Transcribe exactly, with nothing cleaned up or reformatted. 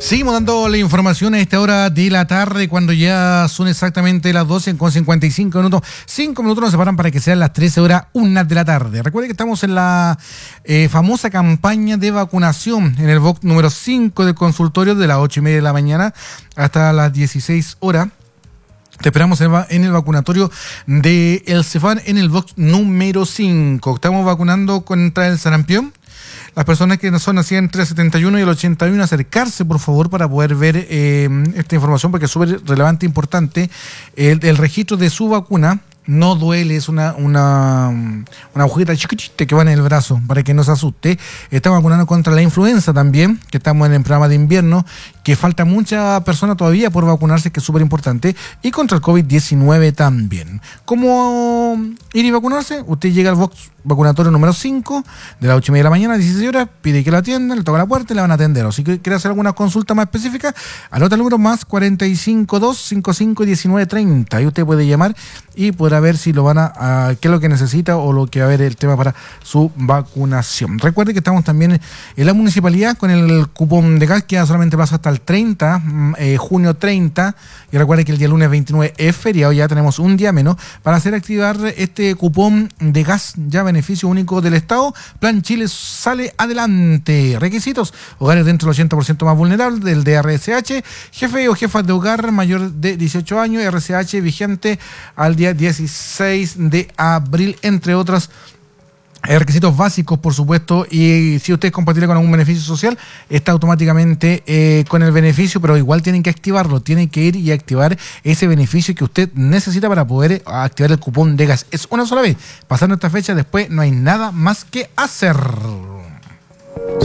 Seguimos dando la información a esta hora de la tarde, cuando ya son exactamente las doce con cincuenta y cinco minutos. cinco minutos nos separan para que sean las trece horas, una de la tarde. Recuerde que estamos en la eh, famosa campaña de vacunación en el B O C número cinco del consultorio, de las ocho y media de la mañana hasta las dieciséis horas. Te esperamos en el vacunatorio de El Cefán en el B O C número cinco. Estamos vacunando contra el sarampión. Las personas que son nacidas entre el setenta y uno y el ochenta y uno, acercarse por favor para poder ver eh, esta información, porque es súper relevante e importante. El, el registro de su vacuna no duele, es una, una, una agujita chiquitita que va en el brazo, para que no se asuste. Estamos vacunando contra la influenza también, que estamos en el programa de invierno, que falta mucha persona todavía por vacunarse, que es súper importante, y contra el COVID diecinueve también. ¿Cómo ir y vacunarse? Usted llega al B O C vacunatorio número cinco, de las ocho y media de la mañana a dieciséis horas, pide que lo atiendan, le toca la puerta y le van a atender. O si quiere hacer alguna consulta más específica, anota el número más cuarenta y cinco dos cincuenta y cinco diecinueve treinta. Ahí usted puede llamar y podrá ver si lo van a, a qué es lo que necesita o lo que va a ver el tema para su vacunación. Recuerde que estamos también en la municipalidad con el cupón de gas, que ya solamente pasa hasta el treinta, eh, junio treinta, y recuerde que el día lunes veintinueve es feriado, ya tenemos un día menos para hacer activar este cupón de gas, ya beneficio único del Estado. Plan Chile sale adelante. Requisitos: hogares dentro del ochenta por ciento más vulnerable del de R S H, jefe o jefa de hogar mayor de dieciocho años, R S H vigente al día dieciséis de abril, entre otras. Hay requisitos básicos, por supuesto, y si usted es compatible con algún beneficio social, está automáticamente eh, con el beneficio, pero igual tienen que activarlo, tienen que ir y activar ese beneficio que usted necesita para poder activar el cupón de gas. Es una sola vez. Pasando esta fecha, después no hay nada más que hacer.